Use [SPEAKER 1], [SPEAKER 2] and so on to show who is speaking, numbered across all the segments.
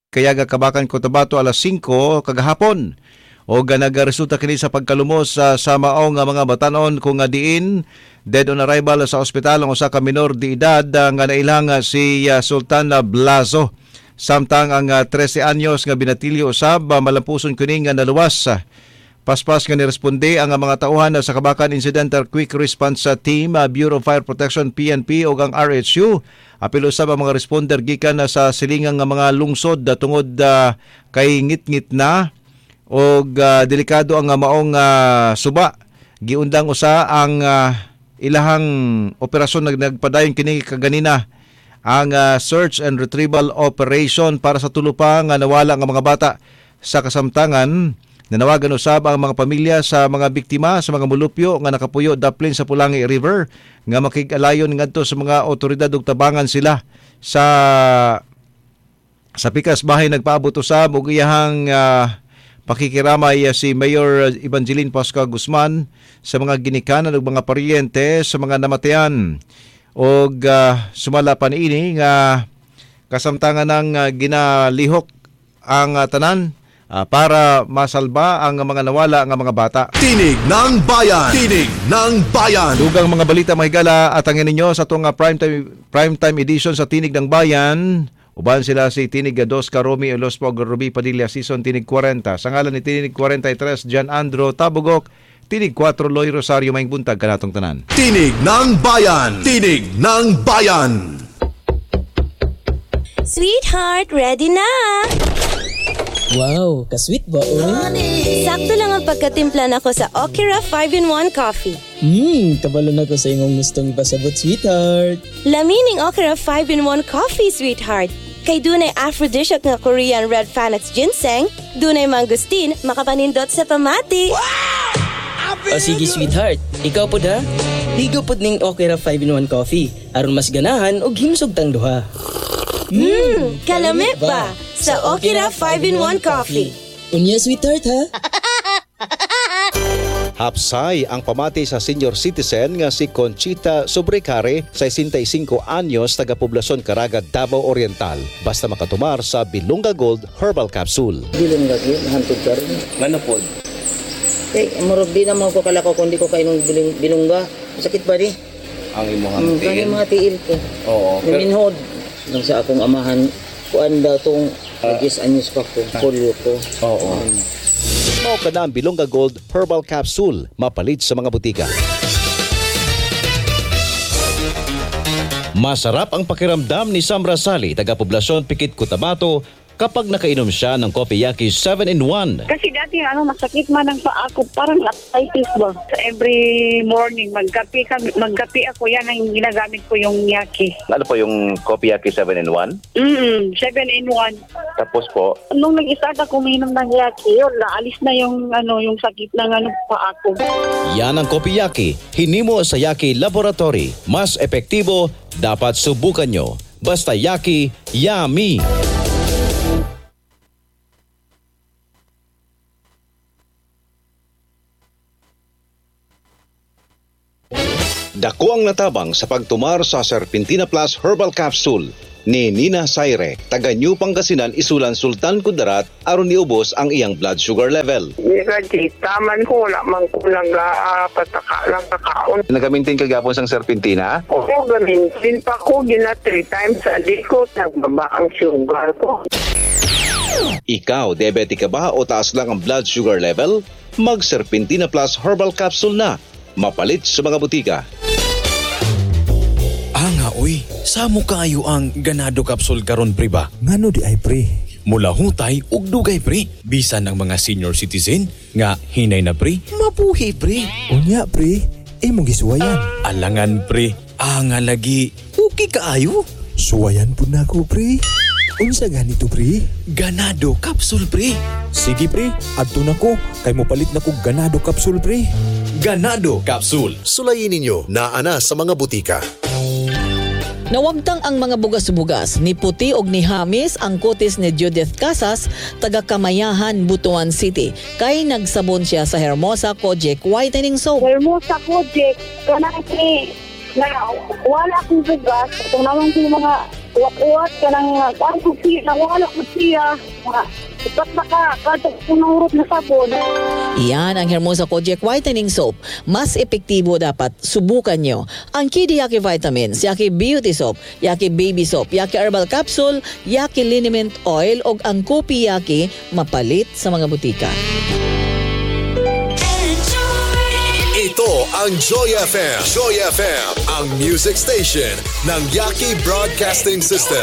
[SPEAKER 1] kaya Kabakan Cotabato alas 5 kagahapon. O nagaresulta kini sa pagkalumos sa maong mga batanon kung diin dead on arrival sa ospital ang usa ka minor de edad nga nailang si Sultan Blazo. Samtang ang 13 anyos nga binatilyo usab malampuson kini nga naluwas. Paspas nga niresponde ang mga tauhan sa Kabakan Incidental Quick Response Team, Bureau of Fire Protection, PNP o ang RHU. Apil usab ang mga responder gikan sa silingang mga lungsod tungod kay ngit-ngit na o delikado ang maong suba. Giundang usa ang ilahang operasyon nagpadayon kini kaganina ang search and retrieval operation para sa tulo pa nga nawala nga mga bata sa kasamtangan. Nanawagan usab ang mga pamilya sa mga biktima sa mga mulupyo nga nakapuyo daplin sa Pulangi River nga makig-alayon ngadto sa mga otoridad ug tabangan sila sa pikas bahay. Nagpaabot usab og iyahang pakikiramay si Mayor Evangeline Pasca Guzman sa mga ginikanan ug mga paryente sa mga namatayan. Og sumala pa niini nga kasamtangan ng ginalihok ang tanan para masalba ang mga nawala nga mga bata.
[SPEAKER 2] Tinig ng Bayan! Tinig ng Bayan!
[SPEAKER 1] Dugang mga balita mahigala atangin ninyo sa itong primetime edition sa Tinig ng Bayan. Uban sila si Tinig 2 Karomi Elospo Ruby Padilla Season Tinig 40. Sa ngalan ni Tinig 43 Jan Andro Tabugok, Tinig 4 Loy Rosario Maing Buntag kanatong tanan.
[SPEAKER 2] Tinig ng Bayan! Tinig ng Bayan!
[SPEAKER 3] Sweetheart, ready na!
[SPEAKER 4] Wow, ka-sweet ba, oy?
[SPEAKER 3] Sakto lang ang pagkatimpla nako sa Okra 5-in-1 Coffee.
[SPEAKER 4] Kabalo na ko sa imong gustong ipasabot, sweetheart.
[SPEAKER 3] Lamining Okra 5-in-1 Coffee, sweetheart. Kay dunay aphrodisiac nga Korean red Panax ginseng, dunay mangustin, makapanindot sa pamati.
[SPEAKER 4] O sige, sweetheart. Ikaw po da? Higo po ning Okra 5-in-1 Coffee. Aron mas ganahan o himsog tang duha.
[SPEAKER 3] Kalamit ba? Sa Okra 5-in-1 Coffee.
[SPEAKER 4] Unya, sweetheart, ha?
[SPEAKER 1] Hapsay ang pamati sa senior citizen nga si Conchita Sobrecare, 65 anyos, taga-poblasyon Caraga, Davao Oriental. Basta makatumar sa Bilunga Gold Herbal Capsule.
[SPEAKER 5] Bilunga Gold, hantod ka rin.
[SPEAKER 4] Ano po?
[SPEAKER 5] Murag di naman ko kalakaw kundi ko kayo ng bilungga. Sakit ba di?
[SPEAKER 4] Ang imong
[SPEAKER 5] tiil? Ang mga tiil ko.
[SPEAKER 4] Oo.
[SPEAKER 5] Naminhod. Nang sa akong amahan, kuan daw itong anyos pa ko, polio ko.
[SPEAKER 4] Oo.
[SPEAKER 1] Mao ka na ang Bilunga Gold Herbal Capsule, mapalit sa mga butika. Masarap ang pakiramdam ni Sam Rasali, taga-poblasyon Pikit, Cotabato, kapag nakainom siya ng Kopiyaki 7-in-1.
[SPEAKER 6] Kasi dati masakit man ang paa ko, parang arthritis ba. So every morning magkape ako, yan ang ginagamit ko yung yaki.
[SPEAKER 7] Ano po yung Kopiyaki 7-in-1?
[SPEAKER 6] 7-in-1.
[SPEAKER 7] Tapos po?
[SPEAKER 6] Nung nag-start ako uminom ng yaki, naalis na yung sakit ng paa ko.
[SPEAKER 1] Yan ang Kopiyaki, hinimo sa Yaki Laboratory. Mas epektibo, dapat subukan nyo. Basta Yaki, yummy! Dako ang natabang sa pagtumar sa Serpentina Plus Herbal Capsule ni Nina Saire, taga New Pangasinan, Isulan, Sultan Kudarat, aron niubos ang iyang blood sugar level.
[SPEAKER 6] Taman ko, wala man ko lang pataka lang kakaon.
[SPEAKER 7] Nagamintin kagapon sang Serpentina?
[SPEAKER 6] Oo, gamintin pa ko, 3 times a day ko, nagbaba ang sugar ko.
[SPEAKER 1] Ikaw, diabetic ka ba o taas lang ang blood sugar level? Mag Serpentina Plus Herbal Capsule na. Mapalit sa mga butika.
[SPEAKER 8] Nga oy, samo kaayo ang ganado capsule karon pre ba?
[SPEAKER 9] Ngano di ay pre?
[SPEAKER 8] Mula hutay ug dugay pre. Bisan ng mga senior citizen nga hinay na pre, mabuhi pre.
[SPEAKER 9] Unya pre, imong gisuwayan.
[SPEAKER 8] Alangan pre, nga lagi okay kaayo.
[SPEAKER 9] Suwayan pud nako pre. Unsa ganito pre?
[SPEAKER 8] Ganado capsule pre.
[SPEAKER 9] Sige pre, adto nako kay mopalit nako ganado capsule pre.
[SPEAKER 8] Ganado capsule.
[SPEAKER 2] Sulayin ninyo na ana sa mga butika.
[SPEAKER 10] Nawagtang ang mga bugas-bugas ni Puti og ni Hamis ang kutis ni Judith Casas, taga Kamayahan, Butuan City. Kay nagsabon siya sa Hermosa Kojic Whitening Soap.
[SPEAKER 6] Hermosa Kojic, kanaki na wala akong bugas. Itong naman yung mga uwat-uwat ka ng kuan ko siya, wala ko siya. Ipat na ka, kato punurot na sabon.
[SPEAKER 10] Iyan ang Hermosa Kojek Whitening Soap. Mas epektibo dapat subukan nyo. Ang Kidi Yaki Vitamins, Yaki Beauty Soap, Yaki Baby Soap, Yaki Herbal Capsule, Yaki Liniment Oil o ang Kopi Yaki mapalit sa mga butika.
[SPEAKER 2] Ito ang Joy FM. Joy FM, ang music station ng Yaki Broadcasting System.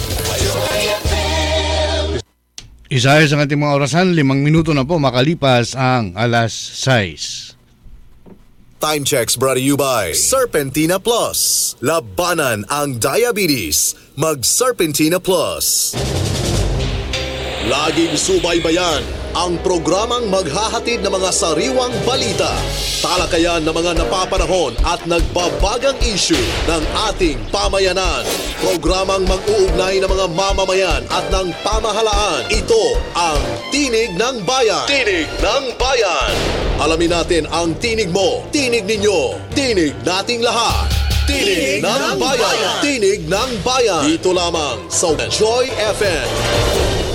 [SPEAKER 11] Isa sa ating mga orasan, 5 minuto na po makalipas ang alas 6.
[SPEAKER 2] Time checks brought to you by Serpentina Plus. Labanan ang diabetes. Mag-Serpentina Plus. Laging subaybayan ang programang maghahatid ng mga sariwang balita, talakayan ng mga napapanahon at nagbabagang issue ng ating pamayanan. Programang mag-uugnay ng mga mamamayan at ng pamahalaan. Ito ang Tinig ng Bayan. Tinig ng Bayan. Alamin natin ang tinig mo, tinig ninyo, tinig nating lahat. Tinig ng Bayan. Tinig ng Bayan. Dito lamang sa Joy FM.